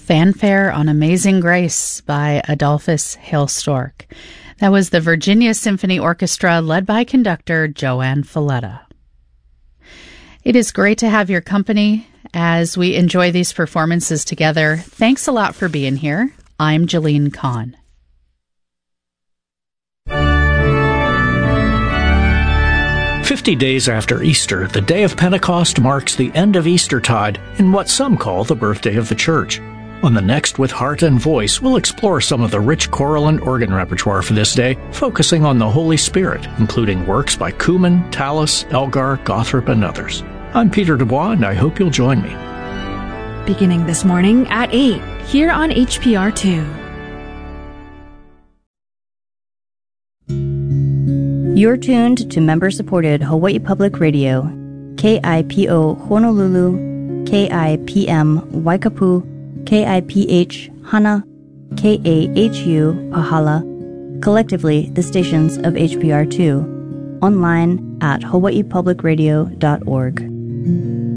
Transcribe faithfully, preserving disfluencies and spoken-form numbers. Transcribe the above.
Fanfare on Amazing Grace by Adolphus Hailstork. That was the Virginia Symphony Orchestra led by conductor Joanne Falletta. It is great to have your company as we enjoy these performances together. Thanks a lot for being here. I'm Jalene Kahn. Fifty days after Easter, the day of Pentecost marks the end of Eastertide in what some call the birthday of the Church. On the Next with Heart and Voice, we'll explore some of the rich choral and organ repertoire for this day, focusing on the Holy Spirit, including works by Kuhlman, Tallis, Elgar, Gothrop, and others. I'm Peter Dubois, and I hope you'll join me. Beginning this morning at eight, here on H P R two. You're tuned to member-supported Hawaii Public Radio, K I P O Honolulu, K I P M Waikapu, K I P H Hana, K A H U Pahala, collectively the stations of H P R two, online at hawaii public radio dot org.